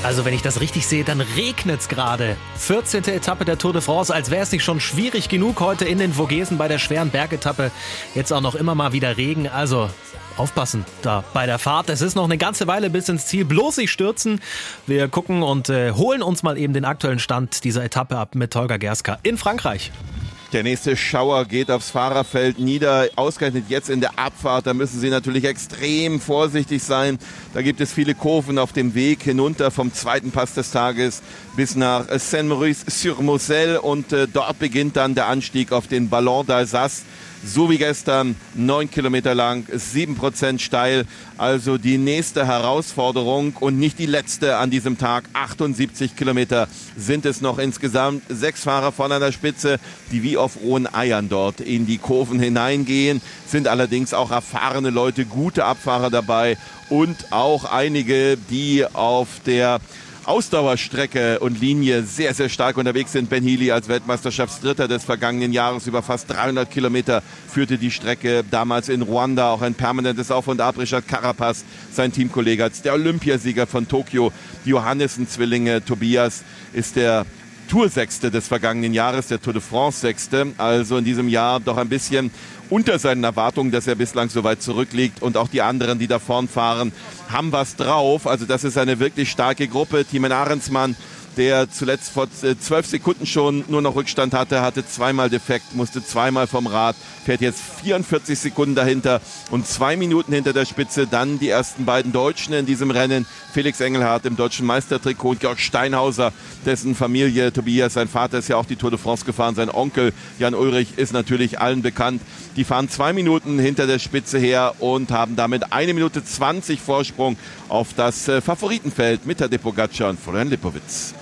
Also wenn ich das richtig sehe, dann regnet's gerade. 14. Etappe der Tour de France, als wäre es nicht schon schwierig genug heute in den Vogesen bei der schweren Bergetappe. Jetzt auch noch immer mal wieder Regen, also aufpassen da bei der Fahrt. Es ist noch eine ganze Weile bis ins Ziel, bloß nicht stürzen. Wir gucken und holen uns mal eben den aktuellen Stand dieser Etappe ab mit Holger Gerska in Frankreich. Der nächste Schauer geht aufs Fahrerfeld nieder, ausgerechnet jetzt in der Abfahrt. Da müssen Sie natürlich extrem vorsichtig sein. Da gibt es viele Kurven auf dem Weg hinunter vom zweiten Pass des Tages bis nach Saint-Maurice-sur-Moselle. Und dort beginnt dann der Anstieg auf den Ballon d'Alsace. So wie gestern, 9 Kilometer lang, 7% steil. Also die nächste Herausforderung und nicht die letzte an diesem Tag. 78 Kilometer sind es noch insgesamt. 6 Fahrer vorne an der Spitze, die wie auf rohen Eiern dort in die Kurven hineingehen. Sind allerdings auch erfahrene Leute, gute Abfahrer dabei und auch einige, die auf der Ausdauerstrecke und Linie sehr, sehr stark unterwegs sind. Ben Healy als Weltmeisterschaftsdritter des vergangenen Jahres über fast 300 Kilometer führte die Strecke damals in Ruanda. Auch ein permanentes Auf und Ab. Richard Carapaz, sein Teamkollege, als der Olympiasieger von Tokio. Die Johannessen-Zwillinge. Tobias ist der Tour-Sechste des vergangenen Jahres, der Tour de France-Sechste. Also in diesem Jahr doch ein bisschen unter seinen Erwartungen, dass er bislang so weit zurückliegt. Und auch die anderen, die da vorn fahren, haben was drauf. Also das ist eine wirklich starke Gruppe. Thymen Arensman, der zuletzt vor 12 Sekunden schon nur noch Rückstand hatte zweimal Defekt, musste zweimal vom Rad, fährt jetzt 44 Sekunden dahinter und 2 Minuten hinter der Spitze. Dann die ersten beiden Deutschen in diesem Rennen. Felix Engelhardt im deutschen Meistertrikot und Georg Steinhauser, dessen Familie Tobias, sein Vater ist ja auch die Tour de France gefahren, sein Onkel Jan Ulrich ist natürlich allen bekannt. Die fahren 2 Minuten hinter der Spitze her und haben damit 1 Minute 20 Vorsprung auf das Favoritenfeld mit Tadej Pogačar und Florian Lipowitz.